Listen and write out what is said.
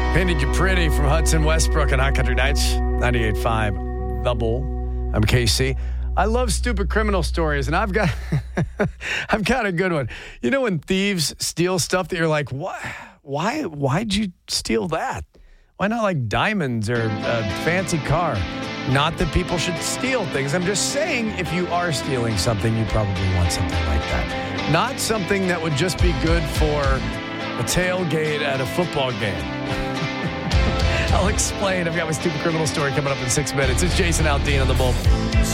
Painted You Pretty from Hudson Westbrook on Hot Country Nights, 98.5 The Bull. I'm Casey. I love stupid criminal stories, and I've got a good one. You know when thieves steal stuff that you're like, what? Why'd you steal that? Why not like diamonds or a fancy car? Not that people should steal things. I'm just saying if you are stealing something, you probably want something like that. Not something that would just be good for a tailgate at a football game. I'll explain. I've got my stupid criminal story coming up in 6 minutes. It's Jason Aldean on The Bull.